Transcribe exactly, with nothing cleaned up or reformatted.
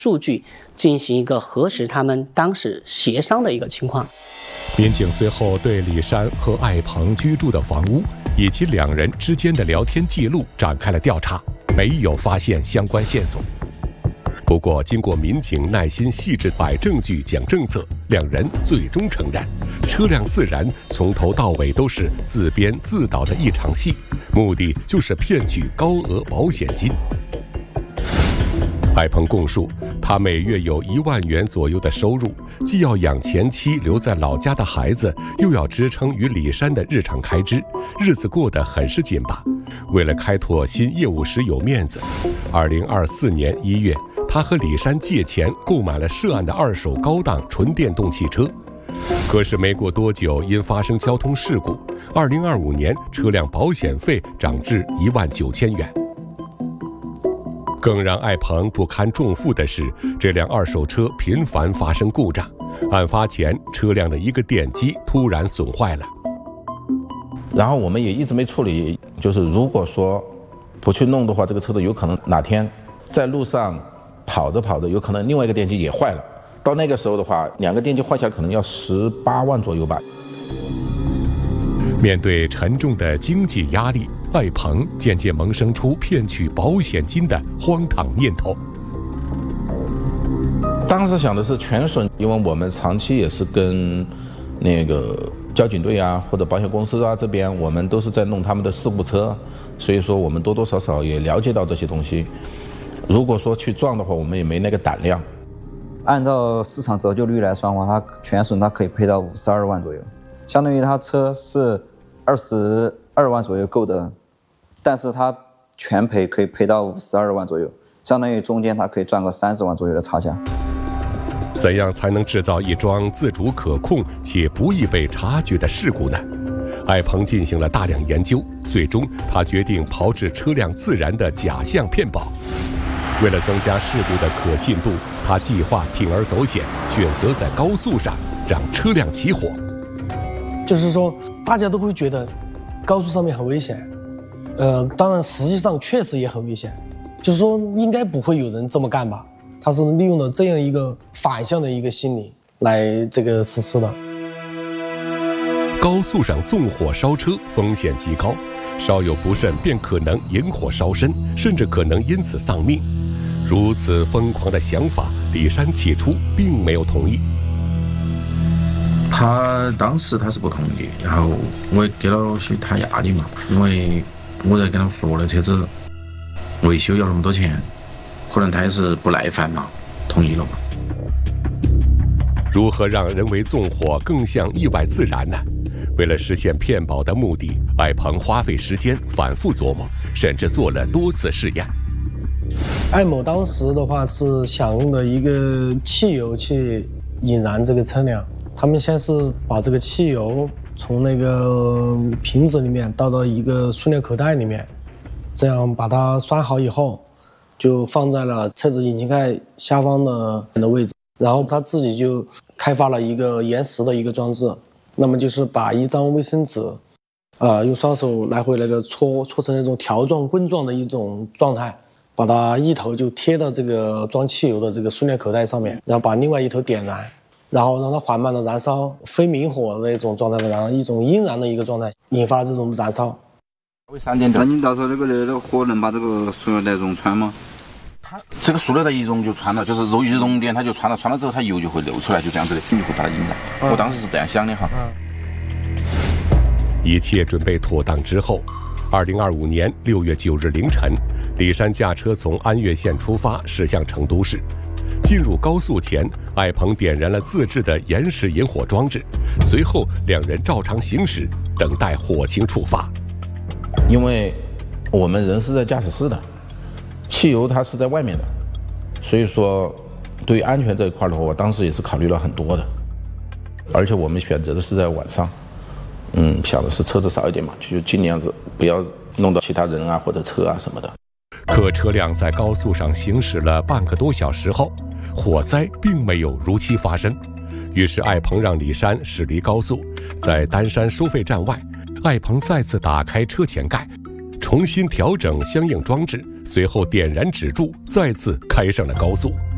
数据进行一个核实他们当时协商的一个情况。 民警随后对李山和艾鹏居住的房屋以及两人之间的聊天记录展开了调查，没有发现相关线索。不过经过民警耐心细致摆证据讲政策，两人最终承认车辆自燃从头到尾都是自编自导的一场戏，目的就是骗取高额保险金。艾鹏供述，他每月有一万元左右的收入，既要养前妻留在老家的孩子，又要支撑与李山的日常开支，日子过得很是紧巴。为了开拓新业务时有面子，二零二四年一月，他和李山借钱购买了涉案的二手高档纯电动汽车。可是没过多久，因发生交通事故，二零二五年车辆保险费涨至一万九千元。更让艾鹏不堪重负的是，这辆二手车频繁发生故障。案发前，车辆的一个电机突然损坏了。 然后我们也一直没处理，就是如果说不去弄的话，这个车子有可能哪天在路上跑着跑着，有可能另外一个电机也坏了。到那个时候的话，两个电机换下来可能要十八万左右吧。 面对沉重的经济压力，艾鹏渐渐萌生出骗取保险金的荒唐念头。 当时想的是全损，因为我们长期也是跟那个交警队啊或者保险公司啊这边，我们都是在弄他们的事故车，所以说我们多多少少也了解到这些东西。如果说去撞的话，我们也没那个胆量。 按照市场折旧率来算的话，它全损它可以赔到五十二万左右，相当于它车是二十二万左右购的，但是它全赔可以赔到五十二万左右，相当于中间它可以赚个三十万左右的差价。 怎样才能制造一桩自主可控且不易被察觉的事故呢？艾鹏进行了大量研究，最终他决定炮制车辆自燃的假象骗保。为了增加事故的可信度，他计划铤而走险，选择在高速上让车辆起火。 就是说，大家都会觉得高速上面很危险，呃，当然实际上确实也很危险，就是说应该不会有人这么干吧？他是利用了这样一个反向的一个心理来这个实施的。 高速上纵火烧车风险极高，稍有不慎便可能引火烧身，甚至可能因此丧命。如此疯狂的想法，李山起初并没有同意。 他当时他是不同意，然后我也给了些他压力嘛，因为我在跟他说了车子维修要那么多钱，可能他也是不耐烦嘛，同意了嘛。 如何让人为纵火更像意外自燃呢？为了实现骗保的目的，艾鹏花费时间反复琢磨，甚至做了多次试验。 艾某当时的话是想用的一个汽油去引燃这个车辆，他们先是把这个汽油从那个瓶子里面倒到一个塑料口袋里面，这样把它拴好以后，就放在了车子引擎盖下方的的位置，然后他自己就开发了一个延时的一个装置，那么就是把一张卫生纸啊、呃，用双手来回那个搓搓成那种条状棍状的一种状态，把它一头就贴到这个装汽油的这个塑料口袋上面，然后把另外一头点燃，然后让它缓慢的燃烧，非明火的那种状态的，然后一种阴燃的一个状态，引发这种燃烧。 那你到时候那个那个火能把这个塑料袋溶穿吗？ 它这个塑料袋一溶就穿了，就是肉一熔点它就穿了，穿了之后它油就会流出来，就这样子的，你会把它引燃。嗯、我当时是这样想的哈。 嗯、一切准备妥当之后，二零二五年六月九日凌晨，李山驾车从安岳县出发，驶向成都市。进入高速前，艾鹏点燃了自制的延时引火装置，随后两人照常行驶，等待火情触发。 因为我们人是在驾驶室的，汽油它是在外面的，所以说对于安全这一块的话，我当时也是考虑了很多的，而且我们选择的是在晚上，嗯，想的是车子少一点嘛，就尽量不要弄到其他人啊或者车啊什么的。 可车辆在高速上行驶了半个多小时后，火灾并没有如期发生。于是艾鹏让李山驶离高速，在丹山收费站外，艾鹏再次打开车前盖，重新调整相应装置，随后点燃止住，再次开上了高速。